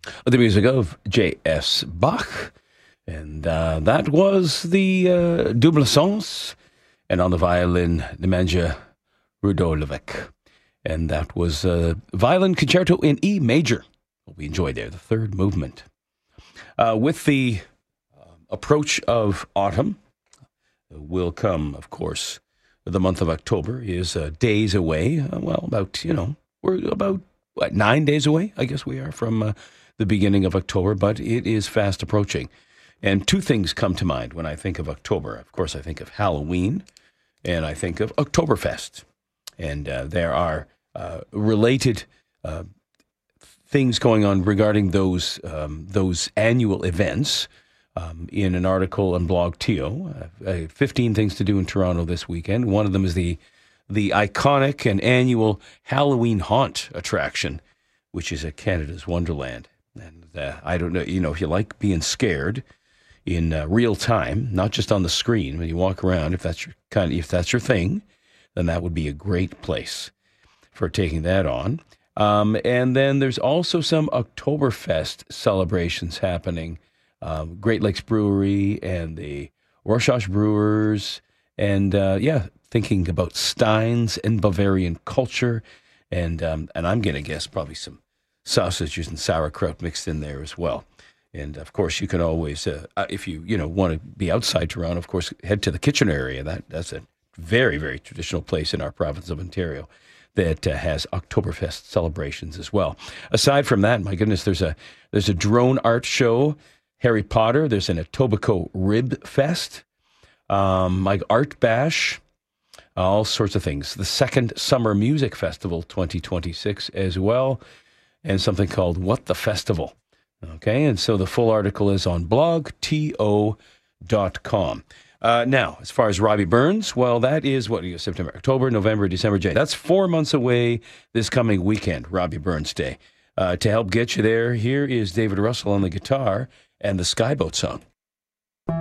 The music of J.S. Bach. And that was the Double Sens. And on the violin, Nemanja Rudovic. And that was Violin Concerto in E major. What we enjoyed there, the third movement. With the approach of autumn will come, of course, the month of October is days away. We're about, 9 days away, I guess we are, from the beginning of October, but it is fast approaching. And two things come to mind when I think of October. Of course, I think of Halloween, and I think of Oktoberfest. And there are related things going on regarding those annual events. In an article on Blog TO, 15 things to do in Toronto this weekend. One of them is the iconic and annual Halloween Haunt attraction, which is at Canada's Wonderland. And I don't know, if you like being scared in real time, not just on the screen when you walk around, if that's your thing, then that would be a great place for taking that on. And then there's also some Oktoberfest celebrations happening. Great Lakes Brewery and the Rorschach Brewers, and thinking about Steins and Bavarian culture, and I'm going to guess probably some sausages and sauerkraut mixed in there as well. And of course, you can always, if you want to be outside Toronto, of course, head to the Kitchener area. That's a very, very traditional place in our province of Ontario that has Oktoberfest celebrations as well. Aside from that, my goodness, there's a drone art show. Harry Potter, there's an Etobicoke Rib Fest, like Art Bash, all sorts of things. The second Summer Music Festival 2026 as well, and something called What the Festival. Okay, and so the full article is on blogto.com. Now, as far as Robbie Burns, well, that is September, October, November, December, January. That's 4 months away this coming weekend, Robbie Burns Day. To help get you there, here is David Russell on the guitar and the Skyboat song.